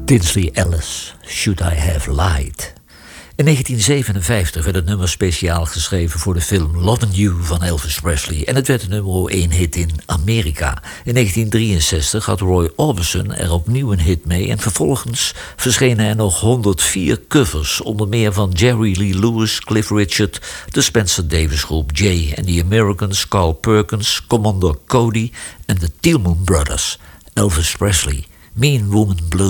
Tinsley Ellis, Should I Have Lied? In 1957 werd het nummer speciaal geschreven voor de film Lovin' You van Elvis Presley en het werd een nummer 1 hit in Amerika. In 1963 had Roy Orbison er opnieuw een hit mee en vervolgens verschenen er nog 104 covers, onder meer van Jerry Lee Lewis, Cliff Richard, de Spencer Davis Groep, Jay and the Americans, Carl Perkins, Commander Cody en de Tillman Brothers. Elvis Presley, Mean Woman Blues.